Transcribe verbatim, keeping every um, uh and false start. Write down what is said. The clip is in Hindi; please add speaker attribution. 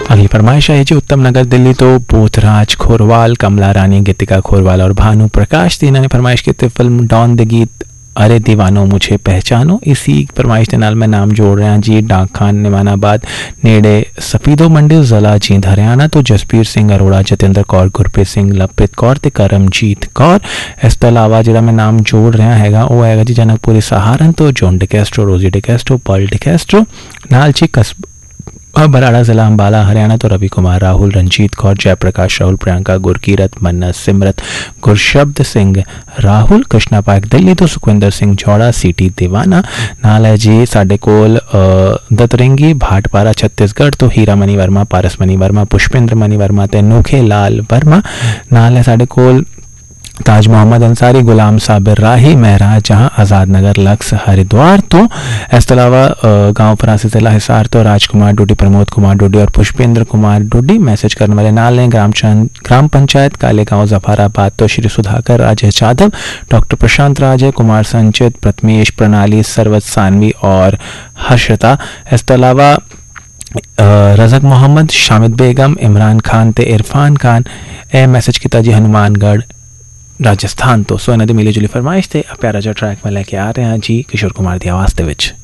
Speaker 1: अगली फरमाइश है जी उत्तम नगर दिल्ली तो बोधराज खोरवाल, कमला रानी, गीतिका खोरवाल और भानु प्रकाश तीनों ने फरमाइश की थी फिल्म डॉन द गीत अरे दीवानो मुझे पहचानो। इसी फरमाइश के नाल मैं नाम जोड़ रहा जी डाक खान निमानाबाद नेड़े सफीदो मंडी जिला जींद हरियाणा तो जसबीर सिंह अरोड़ा, जतिंदर कौर, गुरप्रीत सिंह, लवप्रीत कौर ते करमजीत कौर। इस तो इलावा जो मैं नाम जोड़ रहा हैगा वो हैगा जी जनकपुरी सहारन तो जॉन डिकैस्ट्रो, रोजी डिकैस्ट्रो, पर्ल डिकैस्ट्रो नाल जी कस्ब बराड़ा जिला अम्बाला हरियाणा तो रवि कुमार, राहुल, रंजीत कौर, जयप्रकाश राहुल, प्रियंका, गुरकीरत, मन्नत, सिमरत, गुरशब्द सिंह राहुल, कृष्णा पार्क दिल्ली तो सुखविंदर सिंह जौड़ा, सीटी दीवाना नाल है जी साडे कोल दतरंगी भाटपारा छत्तीसगढ़ तो हीरा मनी वर्मा, पारस मनी वर्मा, पुष्पेंद्र मनी वर्मा ते नोखे लाल वर्मा नाल है साडे कोल ताज मोहम्मद अंसारी, गुलाम साबिर राही, महराज जहां, आज़ाद नगर लक्स हरिद्वार तो इस अलावा गांव फरासी जिला हिसार तो राजकुमार डोडी, प्रमोद कुमार डोडी और पुष्पेंद्र कुमार डोडी। मैसेज करने वाले नाल हैं ग्राम ग्राम पंचायत काले गांव जफाराबाद तो श्री सुधाकर राजेश यादव, डॉक्टर प्रशांत राजे, कुमार संचित, प्रथमेश, प्रणाली, सरवत सानवी और हर्षता। इस अलावा रजक मोहम्मद, शामिद बेगम, इमरान खान ते इरफान खान ए मैसेज किया जी हनुमानगढ़ राजस्थान तो सो इन्होंने मिली जुली फरमाइश थे प्यारा जो ट्रैक में लेके आ रहे हैं जी किशोर कुमार की आवाज़ के विच।